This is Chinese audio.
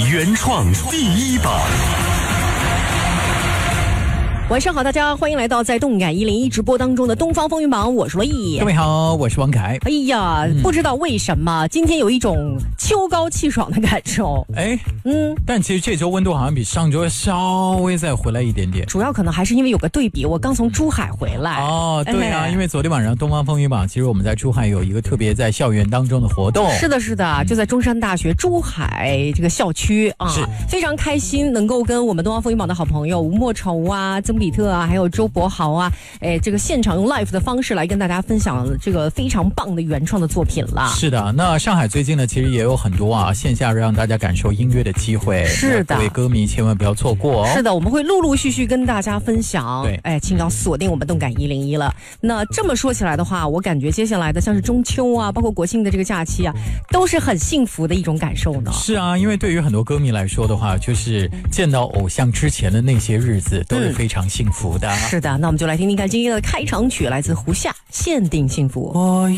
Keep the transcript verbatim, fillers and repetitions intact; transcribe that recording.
原创第一榜。 晚上好，大家欢迎来到在动感一零一直播当中的东方风云榜，我是罗毅。 各位好，我是王凯。 哎呀、嗯，不知道为什么今天有一种秋高气爽的感受。 哎，嗯，但其实这周温度好像比上周稍微再回来一点点， 主要可能还是因为有个对比，我刚从珠海回来。 哦，对啊，哎、因为昨天晚上东方风云榜，其实我们在珠海有一个特别在校园当中的活动。 是的，是的，就在中山大学珠海这个校区啊， 是非常开心能够跟我们东方风云榜的好朋友吴莫愁啊、曾比特啊，还有周柏豪啊，哎，这个现场用 live 的方式来跟大家分享这个非常棒的原创的作品啦。 是的，那上海最近呢，其实也有很多啊线下让大家感受音乐的机会。 是的， 各位歌迷千万不要错过哦。 是的，我们会陆陆续续跟大家分享。 对， 哎，请要锁定我们动感一零一了。那这么说起来的话，我感觉接下来的像是中秋啊，包括国庆的这个假期啊，都是很幸福的一种感受呢。 是啊，因为对于很多歌迷来说的话，就是见到偶像之前的那些日子都是非常幸福的。 嗯、是的，那我们就来听听看今天的开场曲，来自胡夏《限定幸福》。 我